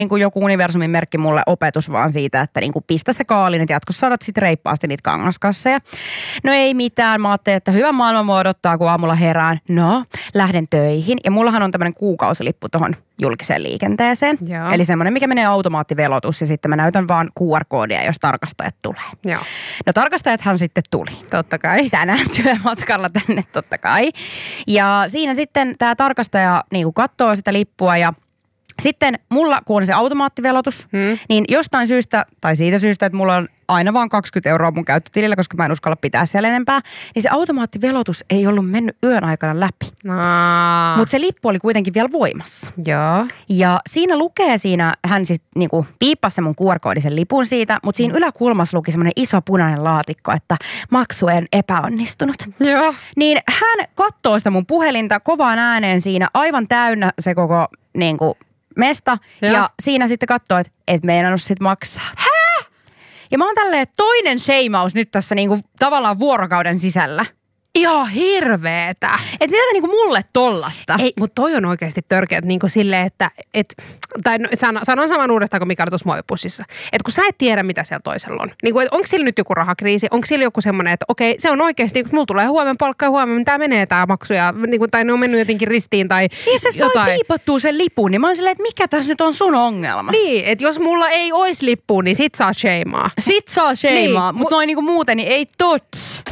niin kuin joku universumin merkki mulle opetus vaan siitä, että niin kuin pistä se kaalin, että jatkossa saadat sitten reippaasti niitä kangaskasseja. No ei mitään, mä ajattelin, että hyvä maailma mua odottaa, kun aamulla herään. No, lähden töihin ja mullahan on tämmöinen kuukausilippu tuohon julkiseen liikenteeseen. Joo. Eli semmoinen, mikä menee automaattivelotus ja sitten mä näytän vaan QR-koodia, jos tarkastajat tulee. Joo. No tarkastajathan sitten tuli. Totta kai. Tänään työmatkalla tänne totta kai. Ja siinä sitten tämä tarkastaja niin katsoo sitä lippua ja sitten mulla, kun on se automaattivelotus, niin jostain syystä, tai siitä syystä, että mulla on aina vaan 20 € mun käyttötilillä, koska mä en uskalla pitää siellä enempää, niin se automaattivelotus ei ollut mennyt yön aikana läpi. Mutta se lippu oli kuitenkin vielä voimassa. Joo. Ja siinä lukee hän siis niinku piippasi se mun QR-koodisen lipun siitä, mutta siinä yläkulmassa luki semmoinen iso punainen laatikko, että maksu en epäonnistunut. Joo. Niin hän katsoo sitä mun puhelinta kovaan ääneen siinä, aivan täynnä se koko niinku mesta. Ja siinä sitten katsoo, että et meinannut sit maksaa. Hää? Ja mä oon tälleen toinen sheimaus nyt tässä niinku tavallaan vuorokauden sisällä. Ihan hirveetä. Et mitä niinku mulle tollasta? Ei, mutta toi on oikeasti törkeä, niinku silleen, että sanon saman uudestaan kuin Mikael tuossa muovipussissa. Että kun sä et tiedä, mitä siellä toisella on. Niinku, onko sillä nyt joku rahakriisi? Onko sillä joku semmoinen, että okei, se on oikeasti, kun mulla tulee huomenna palkka ja huomenna, tää menee tää maksu ja niinku, tai ne on mennyt jotenkin ristiin tai niin se jotain. Sai piipattua sen lipun, niin mä oon silleen, että mikä tässä nyt on sun ongelma? Niin, että jos mulla ei ois lippua, niin sit saa sheimaa. Sit saa sheimaa, niin, mutta noin niinku muuten niin ei tots.